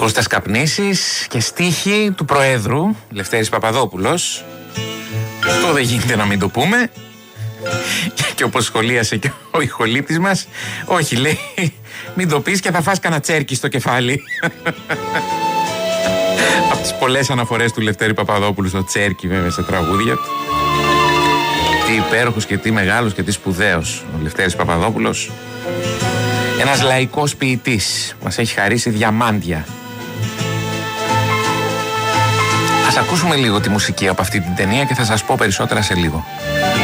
Κώστας Καπνήσης και στίχη του Προέδρου Λευτέρης Παπαδόπουλος. Αυτό δεν γίνεται να μην το πούμε. Και όπως σχολίασε και ο ηχολήπτης μας, όχι, λέει, μην το πεις και θα φας κανένα τσέρκι στο κεφάλι. Από τις πολλές αναφορές του Λευτέρη Παπαδόπουλου στο τσέρκι, βέβαια, σε τραγούδια του. Τι υπέροχος και τι μεγάλος και τι σπουδαίος ο Λευτέρης Παπαδόπουλος. Ένας λαϊκός ποιητής που μας έχει χαρίσει διαμάντια. Ας ακούσουμε λίγο τη μουσική από αυτή την ταινία και θα σας πω περισσότερα σε λίγο.